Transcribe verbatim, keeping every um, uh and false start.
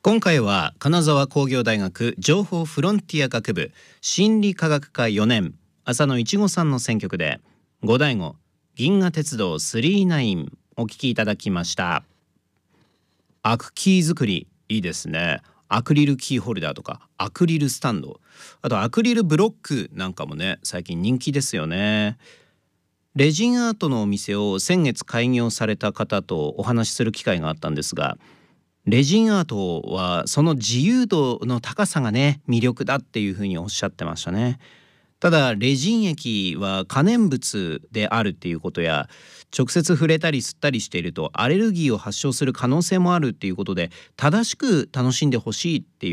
今回は金沢工業大学情報フロンティア学部心理科学科よねん浅野いちごさんの選曲で五醍醐銀河鉄道さんじゅうきゅうお聴きいただきました。アクキー作りいいですね。アクリルキーホルダーとかアクリルスタンド、あとアクリルブロックなんかもね最近人気ですよね。レジンアートのお店を先月開業された方とお話しする機会があったんですが、レジンアートはその自由度の高さがね魅力だっていうふうにおっしゃってましたね。ただレジン液は可燃物であるっていうことや、直接触れたり吸ったりしているとアレルギーを発症する可能性もあるっていうことで、正しく楽しんでほしいってい